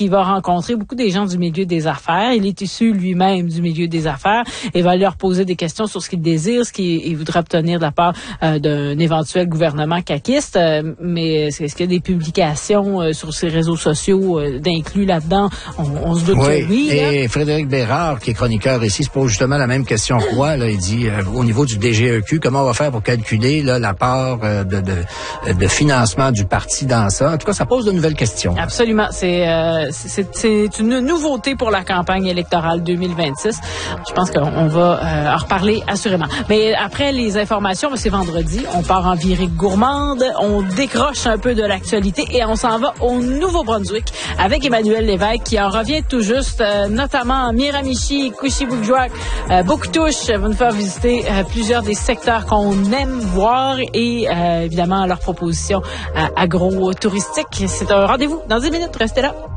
qu'il va rencontrer beaucoup des gens du milieu des affaires. Il est issu lui-même du milieu des affaires et va leur poser des questions sur ce qu'il désire, ce qu'il voudrait obtenir de la part d'un éventuel gouvernement caquiste. Mais est-ce qu'il y a des publications sur ses réseaux sociaux d'inclus là-dedans? On se doute que oui. Et Frédéric Bérard, qui est chroniqueur ici, se pose justement la même question que moi. Là, il dit, au niveau du DGEQ, comment on va faire pour calculer là, la part de financement du parti dans ça? En tout cas, ça pose de nouvelles questions. Absolument. C'est une nouveauté pour la campagne électorale 2026. Je pense qu'on va en reparler assurément. Mais après les informations, c'est vendredi, on part en virée gourmande, on décroche un peu de l'actualité et on s'en va au Nouveau-Brunswick avec Emmanuel Lévesque qui en revient tout juste, notamment Miramichi, Qushie-Bougouak, Bouctouche vont nous faire visiter plusieurs des secteurs qu'on aime voir et évidemment leurs propositions agro-touristiques. C'est un rendez-vous dans 10 minutes. Restez là.